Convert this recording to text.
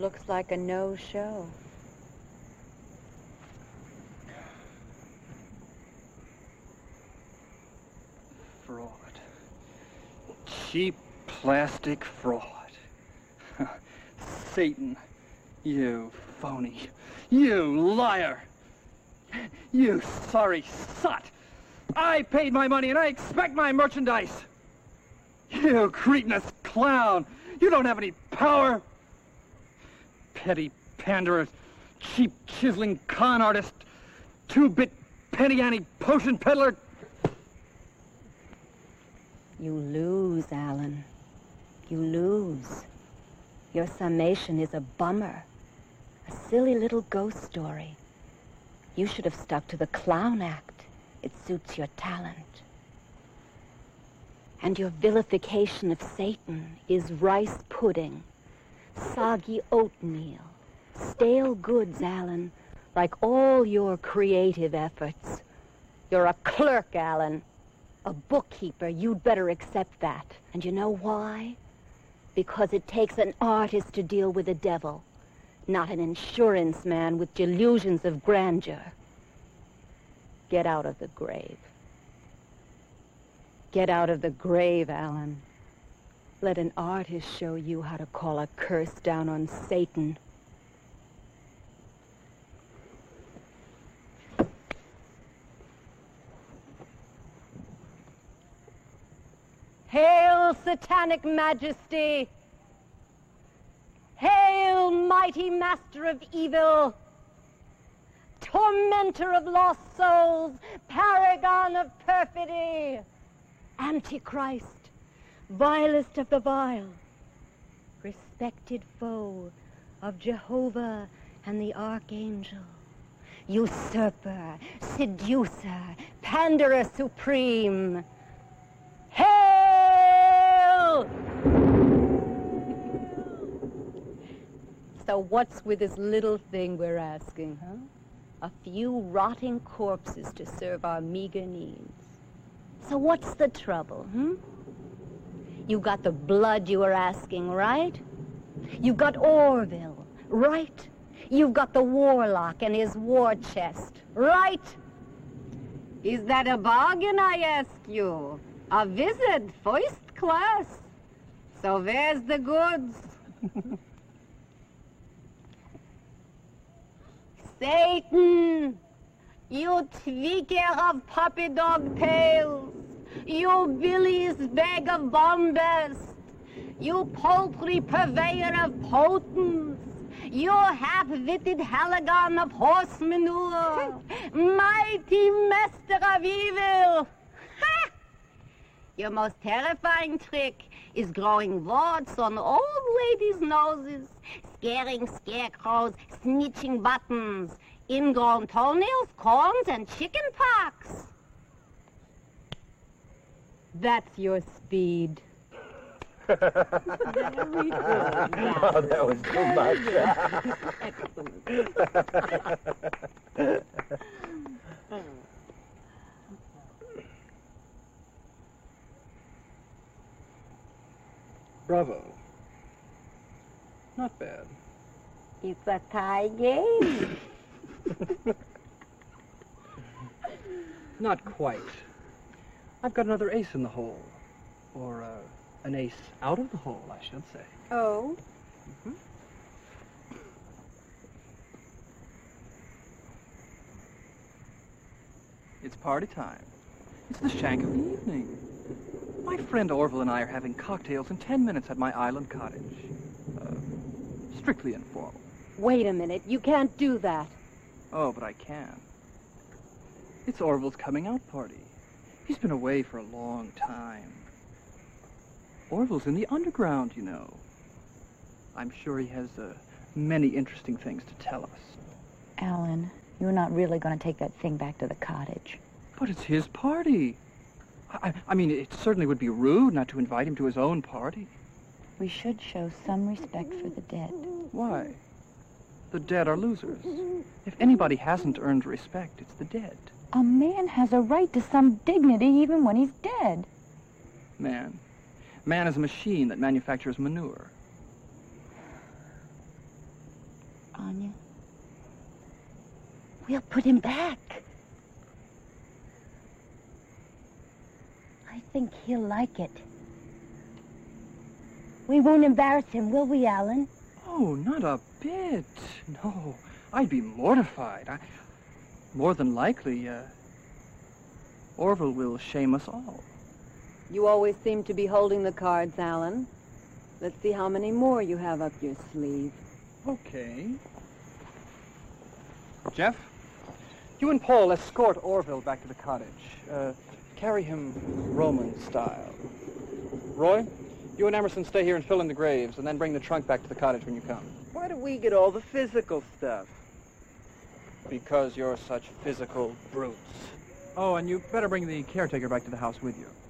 Looks like a no-show. Fraud. Cheap plastic fraud. Satan, you phony. You liar. You sorry sot. I paid my money and I expect my merchandise. You cretinous clown. You don't have any power. Petty panderer, cheap chiseling con artist, two-bit penny ante potion peddler. You lose, Alan. You lose. Your summation is a bummer. A silly little ghost story. You should have stuck to the clown act. It suits your talent. And your vilification of Satan is rice pudding, soggy oatmeal, stale goods, Alan, like all your creative efforts. You're a clerk, Alan. A bookkeeper. You'd better accept that. And you know why? Because it takes an artist to deal with the devil, not an insurance man with delusions of grandeur. Get out of the grave. Get out of the grave, Alan. Let an artist show you how to call a curse down on Satan. Hail, satanic majesty! Hail, mighty master of evil! Tormentor of lost souls! Paragon of perfidy! Antichrist! Vilest of the vile! Respected foe of Jehovah and the archangel! Usurper, seducer, panderer supreme! Hail! So what's with this little thing we're asking, huh? A few rotting corpses to serve our meager needs. So what's the trouble, You got the blood you were asking, right? You got Orville, right? You've got the warlock and his war chest, right? Is that a bargain, I ask you? A visit, first class. So where's the goods? Satan, you tweaker of puppy dog tails, you bilious bag of bombast, you poultry purveyor of potence, you half-witted halagon of horse manure, mighty master of evil. Ha! Your most terrifying trick is growing warts on old ladies' noses, scaring scarecrows, snitching buttons, ingrown toenails, corns, and chicken pox. That's your speed. Very good. Oh, that was too much. Bravo. Not bad. It's a tie game. Not quite. I've got another ace in the hole. Or, an ace out of the hole, I should say. Oh? Mm-hmm. It's party time. It's the shank of the evening. My friend Orville and I are having cocktails in 10 minutes at my island cottage. Strictly informal. Wait a minute. You can't do that. Oh, but I can. It's Orville's coming out party. He's been away for a long time. Orville's in the underground, you know. I'm sure he has many interesting things to tell us. Alan, you're not really going to take that thing back to the cottage. But it's his party. I mean, it certainly would be rude not to invite him to his own party. We should show some respect for the dead. Why? The dead are losers. If anybody hasn't earned respect, it's the dead. A man has a right to some dignity even when he's dead. Man is a machine that manufactures manure. Sonia. We'll put him back. I think he'll like it. We won't embarrass him, will we, Alan? Oh, not a bit. No, I'd be mortified. More than likely, Orville will shame us all. You always seem to be holding the cards, Alan. Let's see how many more you have up your sleeve. Okay. Jeff, you and Paul escort Orville back to the cottage. Carry him Roman style. Roy, you and Emerson stay here and fill in the graves, and then bring the trunk back to the cottage when you come. Why do we get all the physical stuff? Because you're such physical brutes. Oh, and you better bring the caretaker back to the house with you.